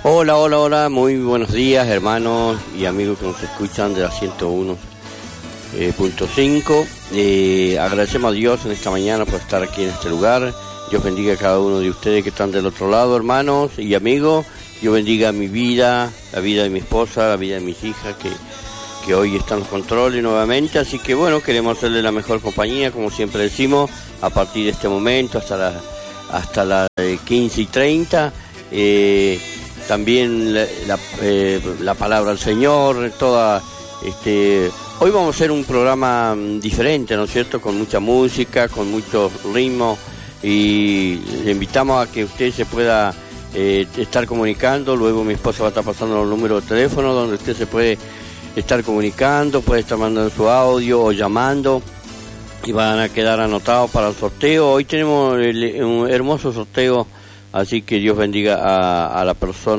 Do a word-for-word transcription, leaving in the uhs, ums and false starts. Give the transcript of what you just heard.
Hola, hola, hola, muy buenos días hermanos y amigos que nos escuchan de la ciento uno punto cinco. Eh, agradecemos a Dios en esta mañana por estar aquí en este lugar. Dios bendiga a cada uno de ustedes que están del otro lado, hermanos y amigos. Dios bendiga mi vida, la vida de mi esposa, la vida de mis hijas que, que hoy están en los controles nuevamente. Así que bueno, queremos hacerle la mejor compañía, como siempre decimos, a partir de este momento hasta las hasta las quince y treinta. Eh, También la, la, eh, la palabra del Señor, toda, este, hoy vamos a hacer un programa diferente, ¿no es cierto?, con mucha música, con mucho ritmo, y le invitamos a que usted se pueda eh, estar comunicando. Luego mi esposa va a estar pasando los números de teléfono donde usted se puede estar comunicando, puede estar mandando su audio o llamando, y van a quedar anotados para el sorteo. Hoy tenemos el, un hermoso sorteo. Así que Dios bendiga a, a la persona